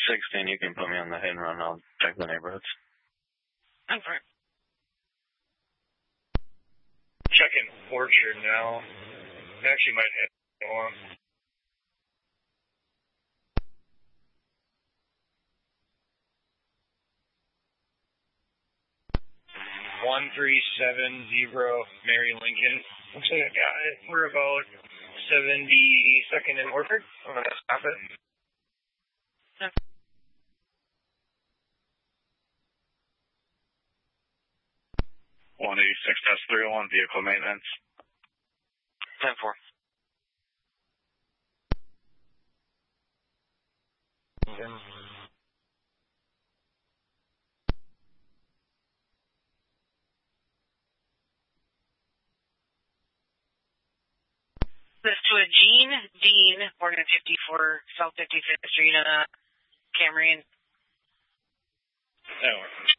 16, you can put me on the hit and run. I'll check the neighborhoods. Okay. Checking Orchard now. Actually might hit on. 1370 Mary Lincoln. Looks like I got it. We're about 72nd in Orchard. I'm going to stop it. Okay. 186-301, vehicle maintenance. 10-4. This to a Gene Dean, Morgan 54, South 55th Street, Camry. That works.